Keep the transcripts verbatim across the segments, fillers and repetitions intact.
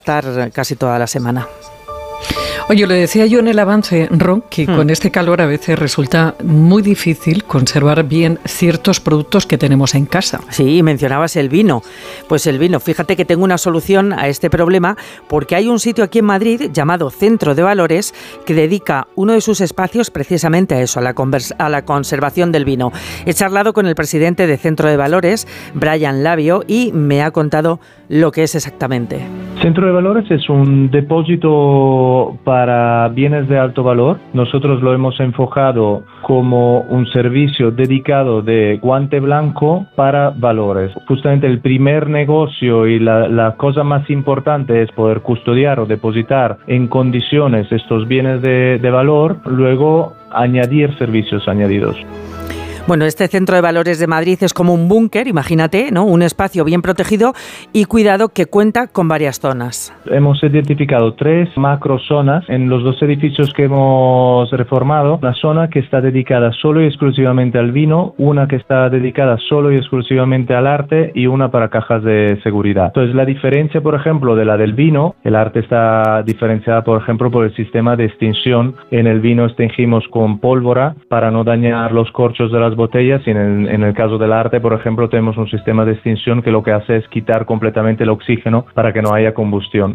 Estar casi toda la semana. Oye, lo decía yo en el avance, Ron, que hmm. con este calor a veces resulta muy difícil conservar bien ciertos productos que tenemos en casa. Sí, mencionabas el vino. Pues el vino, fíjate que tengo una solución a este problema porque hay un sitio aquí en Madrid llamado Centro de Valores que dedica uno de sus espacios precisamente a eso, a la, convers- a la conservación del vino. He charlado con el presidente de Centro de Valores, Brian Labio, y me ha contado lo que es exactamente. Centro de Valores es un depósito para bienes de alto valor. Nosotros lo hemos enfocado como un servicio dedicado de guante blanco para valores. Justamente el primer negocio y la, la cosa más importante es poder custodiar o depositar en condiciones estos bienes de, de valor, luego añadir servicios añadidos. Bueno, este Centro de Valores de Madrid es como un búnker, imagínate, ¿no? Un espacio bien protegido y cuidado que cuenta con varias zonas. Hemos identificado tres macro zonas en los dos edificios que hemos reformado. Una zona que está dedicada solo y exclusivamente al vino, una que está dedicada solo y exclusivamente al arte y una para cajas de seguridad. Entonces, la diferencia, por ejemplo, de la del vino, el arte está diferenciada, por ejemplo, por el sistema de extinción. En el vino extingimos con pólvora para no dañar los corchos de las botellas, y en el, en el caso del arte, por ejemplo, tenemos un sistema de extinción que lo que hace es quitar completamente el oxígeno para que no haya combustión.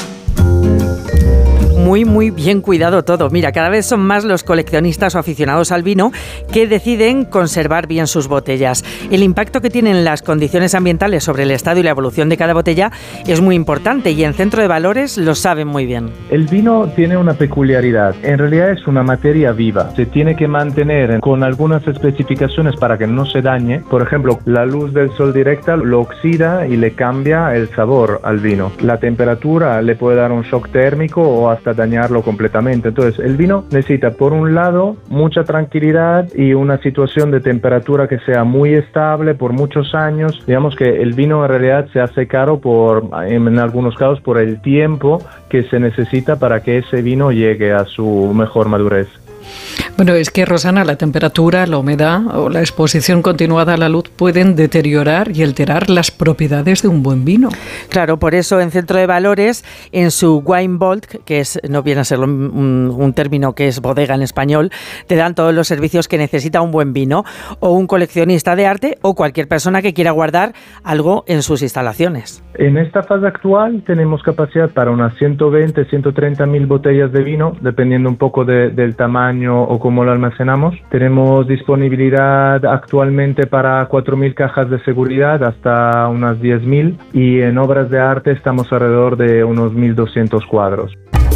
Muy, muy bien cuidado todo. Mira, cada vez son más los coleccionistas o aficionados al vino que deciden conservar bien sus botellas. El impacto que tienen las condiciones ambientales sobre el estado y la evolución de cada botella es muy importante y en Centro de Valores lo saben muy bien. El vino tiene una peculiaridad. En realidad es una materia viva. Se tiene que mantener con algunas especificaciones para que no se dañe. Por ejemplo, la luz del sol directa lo oxida y le cambia el sabor al vino. La temperatura le puede dar un shock térmico o hasta dañarlo completamente. Entonces, el vino necesita, por un lado, mucha tranquilidad y una situación de temperatura que sea muy estable por muchos años. Digamos que el vino en realidad se hace caro por, en algunos casos, por el tiempo que se necesita para que ese vino llegue a su mejor madurez. Bueno, es que, Rosana, la temperatura, la humedad o la exposición continuada a la luz pueden deteriorar y alterar las propiedades de un buen vino. Claro, por eso en Centro de Valores, en su Wine Vault, que es, no viene a ser un, un término que es bodega en español, te dan todos los servicios que necesita un buen vino, o un coleccionista de arte, o cualquier persona que quiera guardar algo en sus instalaciones. En esta fase actual tenemos capacidad para unas ciento veinte, ciento treinta mil botellas de vino, dependiendo un poco de, del tamaño o cómo lo almacenamos. Tenemos disponibilidad actualmente para cuatro mil cajas de seguridad hasta unas diez mil, y en obras de arte estamos alrededor de unos mil doscientos cuadros.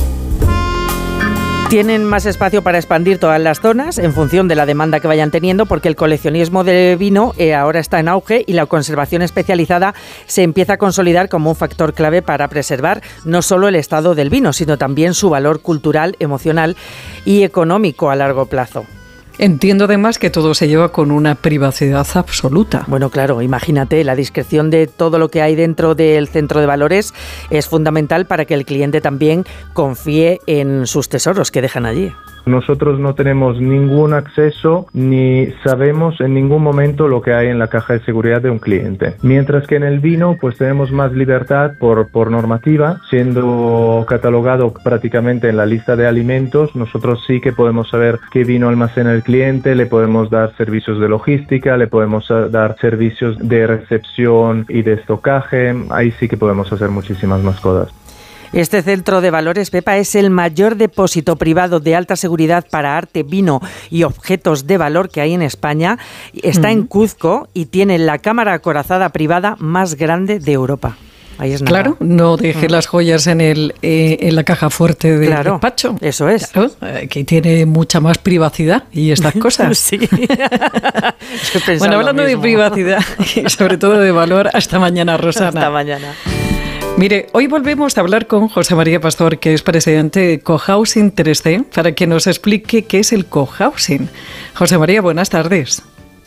Tienen más espacio para expandir todas las zonas en función de la demanda que vayan teniendo, porque el coleccionismo de vino eh, ahora está en auge y la conservación especializada se empieza a consolidar como un factor clave para preservar no solo el estado del vino, sino también su valor cultural, emocional y económico a largo plazo. Entiendo además que todo se lleva con una privacidad absoluta. Bueno, claro, imagínate, la discreción de todo lo que hay dentro del Centro de Valores es fundamental para que el cliente también confíe en sus tesoros que dejan allí. Nosotros no tenemos ningún acceso ni sabemos en ningún momento lo que hay en la caja de seguridad de un cliente. Mientras que en el vino pues tenemos más libertad por, por normativa, siendo catalogado prácticamente en la lista de alimentos. Nosotros sí que podemos saber qué vino almacena el cliente, le podemos dar servicios de logística, le podemos dar servicios de recepción y de estocaje. Ahí sí que podemos hacer muchísimas más cosas. Este Centro de Valores, Pepa, es el mayor depósito privado de alta seguridad para arte, vino y objetos de valor que hay en España. Está uh-huh. en Cuzco y tiene la cámara acorazada privada más grande de Europa. Ahí es nada. Claro, no deje uh-huh. las joyas en el eh, en la caja fuerte del claro, despacho. Eso es. Claro, eh, que tiene mucha más privacidad y estas cosas. Sí. Bueno, hablando de privacidad y sobre todo de valor, hasta mañana, Rosana. Hasta mañana. Mire, hoy volvemos a hablar con José María Pastor, que es presidente de Cohousing tres C, para que nos explique qué es el cohousing. José María, buenas tardes.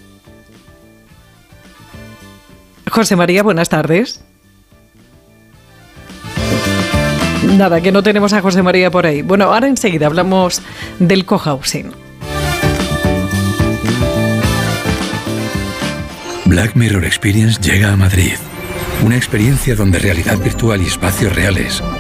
José María, buenas tardes. Nada, que no tenemos a José María por ahí. Bueno, ahora enseguida hablamos del cohousing. Black Mirror Experience llega a Madrid. Una experiencia donde realidad virtual y espacios reales